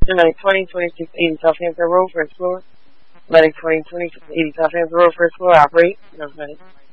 Atlantic 2026 80 Southampton Road, first floor. Atlantic 2026 80 Southampton Road, first floor, operate. No,